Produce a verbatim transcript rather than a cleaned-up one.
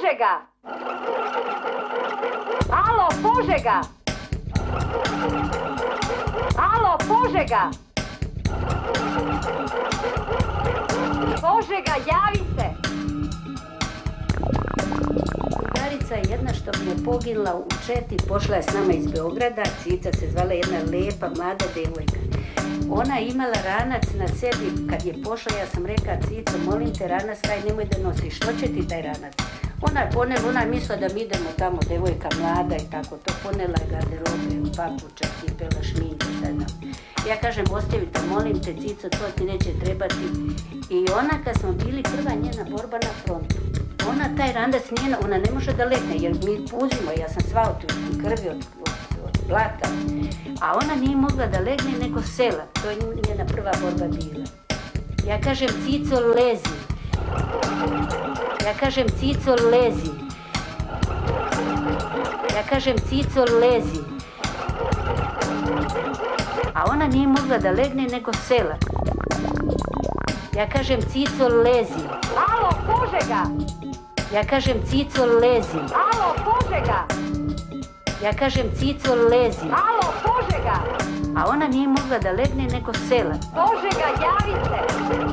Požega! Alo, Požega! Alo, Požega! Požega, javi se! Drugarica je jedna što mi je poginula u Četi, pošla je s nama iz Beograda, Cica se zvala, jedna lepa, mlada devojka. Ona je imala ranac na sebi, kad je pošla, ja sam rekla, Cico, molim te, ranac taj nemoj da nosiš, što će ti taj ranac? Ona je ponela, ona je mislila da mi idemo tamo, devojka mlada i tako, to ponela je garderobe, papuča, cipela, šminke, šta znam. Ja kažem, ostavite, molim te, Cico, to ti neće trebati. I ona, kad smo bili, prva njena borba na frontu, ona taj ranac njena, ona ne može da legne, jer mi puzimo, ja sam sva od krvi, od, od, od blata, a ona nije mogla da legne nego sela, to je njena prva borba bila. Ja kažem, Cico, lezi. Ja kažem, Cico, lezi. Ja kažem, Cico, lezi. A ona nije mogla da legne nego sela. Ja kažem, Cico, lezi. Alo, Požega! Ja kažem, Cico, lezi. Alo, Požega! Ja kažem, Cico, lezi. Alo, Požega! A ona nije mogla da legne nego sela. Požega, javi se!